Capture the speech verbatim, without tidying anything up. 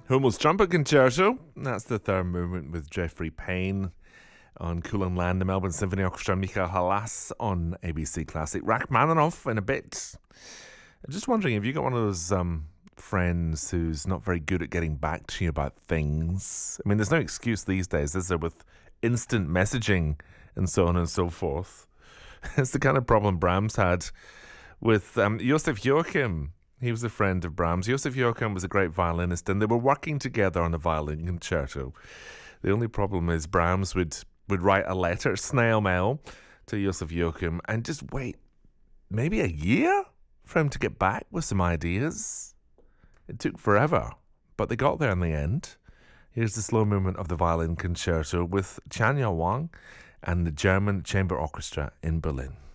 Hummel's Trumpet Concerto. That's the third movement with Geoffrey Payne on Kulin Land, the Melbourne Symphony Orchestra, Michael Halas on A B C Classic. Rachmaninoff in a bit. I'm just wondering, have you got one of those um, friends who's not very good at getting back to you about things? I mean, there's no excuse these days, is there, with instant messaging and so on and so forth. It's the kind of problem Brahms had with um, Joseph Joachim. He was a friend of Brahms. Joseph Joachim was a great violinist, and they were working together on the violin concerto. The only problem is Brahms would, would write a letter, snail mail, to Joseph Joachim, and just wait maybe a year for him to get back with some ideas. It took forever, but they got there in the end. Here's the slow movement of the violin concerto with Chanya Wang and the German Chamber Orchestra in Berlin.